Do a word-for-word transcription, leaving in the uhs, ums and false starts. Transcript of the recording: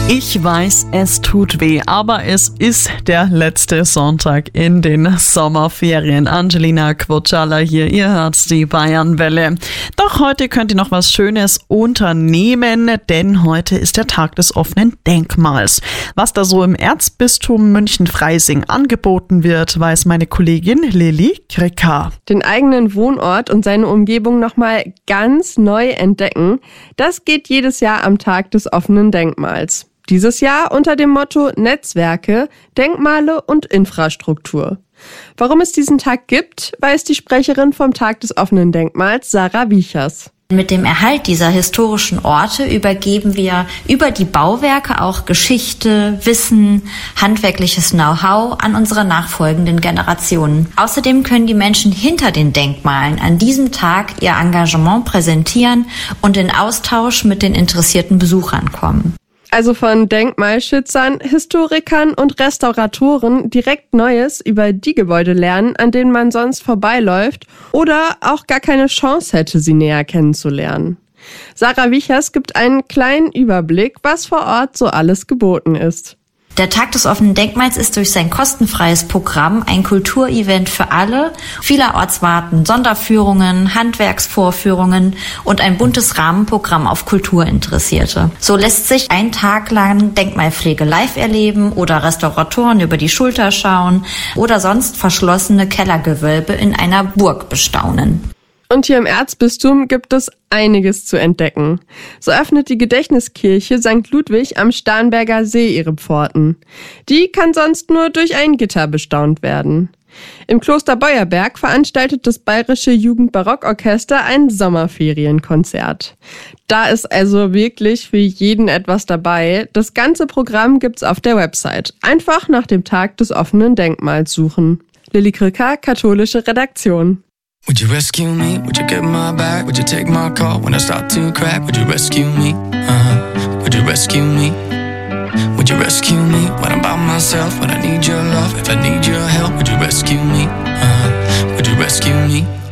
Ich weiß, es tut weh, aber es ist der letzte Sonntag in den Sommerferien. Angelina Quocciala hier, ihr hört die Bayernwelle. Doch heute könnt ihr noch was Schönes unternehmen, denn heute ist der Tag des offenen Denkmals. Was da so im Erzbistum München-Freising angeboten wird, weiß meine Kollegin Lilly Kricker. Den eigenen Wohnort und seine Umgebung nochmal ganz neu entdecken, das geht jedes Jahr am Tag des offenen Denkmals. Dieses Jahr unter dem Motto Netzwerke, Denkmale und Infrastruktur. Warum es diesen Tag gibt, weiß die Sprecherin vom Tag des offenen Denkmals, Sarah Wiechers. Mit dem Erhalt dieser historischen Orte übergeben wir über die Bauwerke auch Geschichte, Wissen, handwerkliches Know-how an unsere nachfolgenden Generationen. Außerdem können die Menschen hinter den Denkmalen an diesem Tag ihr Engagement präsentieren und in Austausch mit den interessierten Besuchern kommen. Also von Denkmalschützern, Historikern und Restauratoren direkt Neues über die Gebäude lernen, an denen man sonst vorbeiläuft oder auch gar keine Chance hätte, sie näher kennenzulernen. Sarah Wiechers gibt einen kleinen Überblick, was vor Ort so alles geboten ist. Der Tag des offenen Denkmals ist durch sein kostenfreies Programm ein Kulturevent für alle. Vielerorts warten Sonderführungen, Handwerksvorführungen und ein buntes Rahmenprogramm auf Kulturinteressierte. So lässt sich ein Tag lang Denkmalpflege live erleben oder Restauratoren über die Schulter schauen oder sonst verschlossene Kellergewölbe in einer Burg bestaunen. Und hier im Erzbistum gibt es einiges zu entdecken. So öffnet die Gedächtniskirche Sankt Ludwig am Starnberger See ihre Pforten. Die kann sonst nur durch ein Gitter bestaunt werden. Im Kloster Beuerberg veranstaltet das Bayerische Jugendbarockorchester ein Sommerferienkonzert. Da ist also wirklich für jeden etwas dabei. Das ganze Programm gibt's auf der Website. Einfach nach dem Tag des offenen Denkmals suchen. Lilly Kricker, katholische Redaktion. Would you rescue me? Would you get my back? Would you take my call when I start to crack? Would you rescue me? Uh-huh. Would you rescue me? Would you rescue me when I'm by myself? When I need your love, if I need your help, would you rescue me? Uh-huh. Would you rescue me?